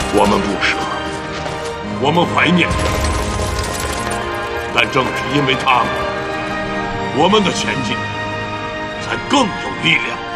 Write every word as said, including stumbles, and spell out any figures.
我们不舍，我们怀念，但正是因为他们，我们的前进才更有力量。